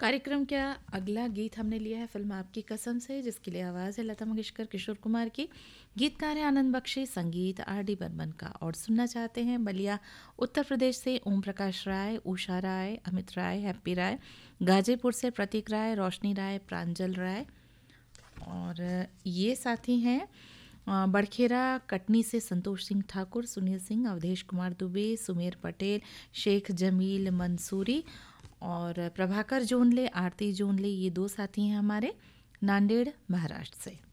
कार्यक्रम का अगला गीत हमने लिया है फिल्म आपकी कसम से, जिसके लिए आवाज़ है लता मंगेशकर, किशोर कुमार की। गीतकार है आनंद बख्शी, संगीत आर डी बर्मन का। और सुनना चाहते हैं बलिया उत्तर प्रदेश से ओम प्रकाश राय, उषा राय, अमित राय, हैप्पी राय। गाजीपुर से प्रतीक राय, रोशनी राय, प्रांजल राय। और ये साथी हैं बड़खेरा कटनी से संतोष सिंह ठाकुर, सुनील सिंह, अवधेश कुमार दुबे, सुमेर पटेल, शेख जमील मंसूरी और प्रभाकर जोनले, आरती जोनले। ये दो साथी हैं हमारे नांदेड़ महाराष्ट्र से।